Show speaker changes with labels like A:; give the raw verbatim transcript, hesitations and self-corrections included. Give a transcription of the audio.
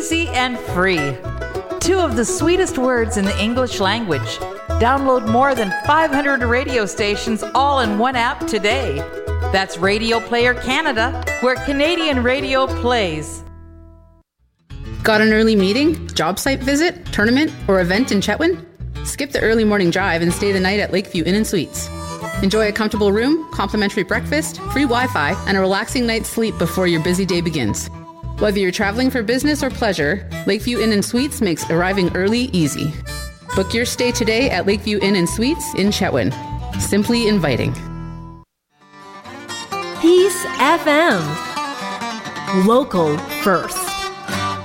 A: easy and free. Two of the sweetest words in the English language. Download more than five hundred radio stations all in one app today. That's Radio Player Canada, where Canadian radio plays.
B: Got an early meeting, job site visit, tournament, or event in Chetwynd? Skip the early morning drive and stay the night at Lakeview Inn and Suites. Enjoy a comfortable room, complimentary breakfast, free Wi-Fi, and a relaxing night's sleep before your busy day begins. Whether you're traveling for business or pleasure, Lakeview Inn and Suites makes arriving early easy. Book your stay today at Lakeview Inn and Suites in Chetwynd. Simply inviting.
C: Peace F M. Local first.